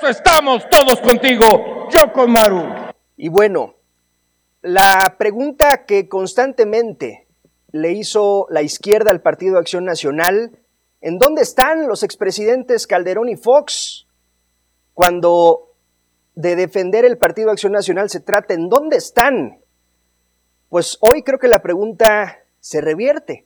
eso estamos todos contigo, yo con Maru. Y bueno, la pregunta que constantemente le hizo la izquierda al Partido Acción Nacional, ¿en dónde están los expresidentes Calderón y Fox? Cuando de defender el Partido Acción Nacional se trata, ¿en dónde están? Pues hoy creo que la pregunta se revierte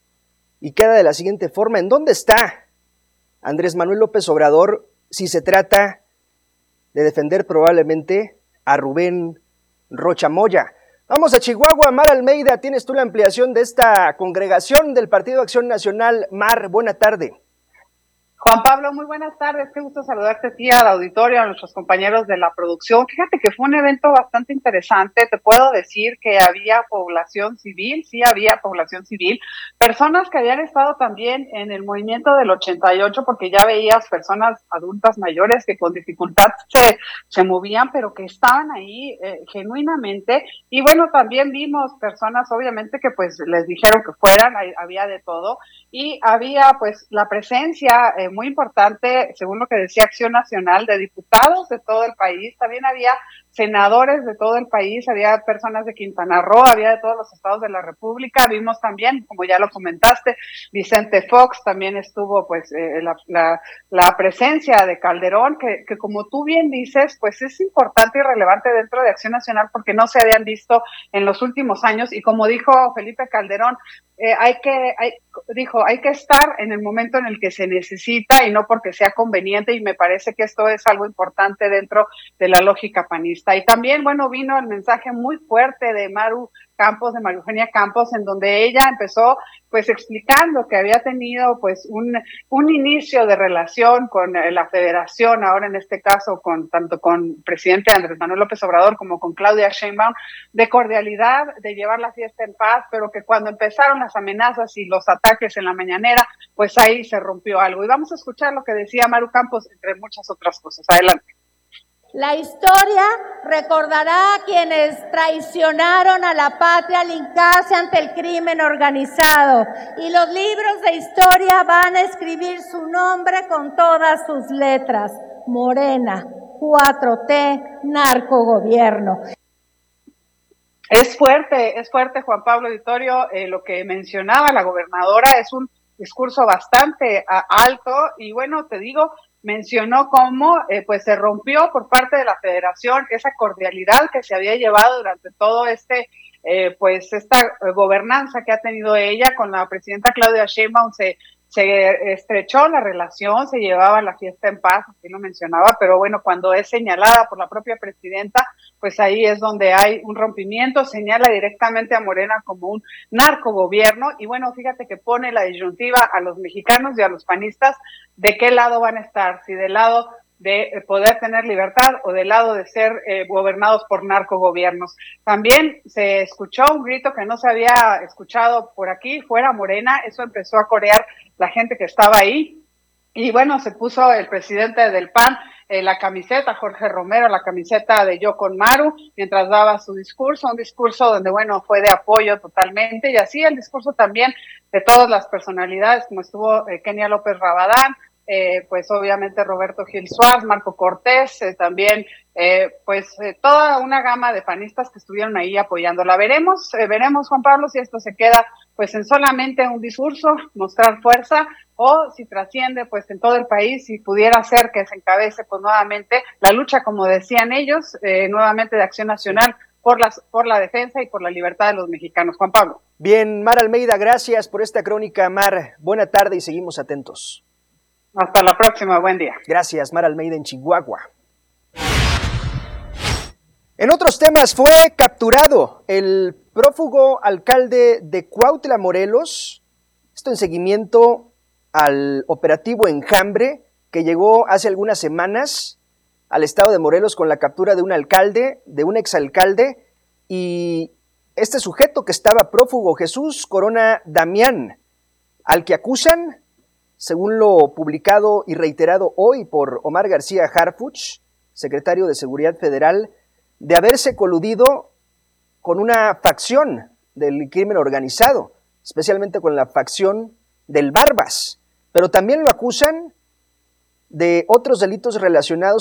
y queda de la siguiente forma: ¿en dónde está Andrés Manuel López Obrador si se trata de defender probablemente a Rubén Rocha Moya? Vamos a Chihuahua. Mar Almeida, tienes tú la ampliación de esta congregación del Partido Acción Nacional. Mar, buena tarde. Juan Pablo, muy buenas tardes, qué gusto saludarte a ti, al auditorio, a nuestros compañeros de la producción. Fíjate que fue un evento bastante interesante, te puedo decir que había población civil, sí había población civil, personas que habían estado también en el movimiento del 88, porque ya veías personas adultas mayores que con dificultad se movían, pero que estaban ahí genuinamente. Y bueno, también vimos personas, obviamente, que pues les dijeron que fueran, había de todo, y había pues la presencia muy importante, según lo que decía Acción Nacional, de diputados de todo el país. También había senadores de todo el país, había personas de Quintana Roo, había de todos los estados de la República. Vimos también, como ya lo comentaste, Vicente Fox, también estuvo pues la presencia de Calderón, que como tú bien dices, pues es importante y relevante dentro de Acción Nacional porque no se habían visto en los últimos años. Y como dijo Felipe Calderón, hay que estar en el momento en el que se necesita y no porque sea conveniente, y me parece que esto es algo importante dentro de la lógica panista. Y también, bueno, vino el mensaje muy fuerte de Maru Eugenia Campos, en donde ella empezó pues explicando que había tenido pues un inicio de relación con la federación, ahora en este caso tanto con el presidente Andrés Manuel López Obrador como con Claudia Sheinbaum, de cordialidad, de llevar la fiesta en paz, pero que cuando empezaron las amenazas y los ataques en la mañanera, pues ahí se rompió algo. Y vamos a escuchar lo que decía Maru Campos, entre muchas otras cosas. Adelante. La historia recordará a quienes traicionaron a la patria al hincarse ante el crimen organizado, y los libros de historia van a escribir su nombre con todas sus letras: Morena, 4T, narcogobierno. Es fuerte, Juan Pablo Auditorio, lo que mencionaba la gobernadora. Es un discurso bastante alto, y bueno, te digo, mencionó cómo pues se rompió por parte de la federación esa cordialidad que se había llevado durante todo pues esta gobernanza que ha tenido ella con la presidenta Claudia Sheinbaum. Se estrechó la relación, se llevaba la fiesta en paz, así lo mencionaba, pero bueno, cuando es señalada por la propia presidenta, pues ahí es donde hay un rompimiento. Señala directamente a Morena como un narcogobierno, y bueno, fíjate que pone la disyuntiva a los mexicanos y a los panistas de qué lado van a estar, si del lado de poder tener libertad o del lado de ser gobernados por narcogobiernos. También se escuchó un grito que no se había escuchado por aquí: fuera Morena. Eso empezó a corear la gente que estaba ahí. Y bueno, se puso el presidente del PAN la camiseta, Jorge Romero, la camiseta de Yo con Maru, mientras daba su discurso, un discurso donde, bueno, fue de apoyo totalmente, y así el discurso también de todas las personalidades, como estuvo Kenia López Rabadán, pues obviamente Roberto Gil Suárez, Marco Cortés, también toda una gama de panistas que estuvieron ahí apoyándola. Veremos, Juan Pablo, si esto se queda pues en solamente un discurso, mostrar fuerza, o si trasciende pues en todo el país y pudiera ser que se encabece pues nuevamente la lucha, como decían ellos, nuevamente de Acción Nacional por la defensa y por la libertad de los mexicanos. Juan Pablo. Bien, Mar Almeida, gracias por esta crónica, Mar. Buena tarde y seguimos atentos. Hasta la próxima, buen día. Gracias, Mar Almeida en Chihuahua. En otros temas, fue capturado el prófugo alcalde de Cuautla, Morelos, esto en seguimiento al operativo Enjambre, que llegó hace algunas semanas al estado de Morelos con la captura de un alcalde, de un exalcalde, y este sujeto que estaba prófugo, Jesús Corona Damián, al que acusan, según lo publicado y reiterado hoy por Omar García Harfuch, secretario de Seguridad Federal, de haberse coludido con una facción del crimen organizado, especialmente con la facción del Barbas, pero también lo acusan de otros delitos relacionados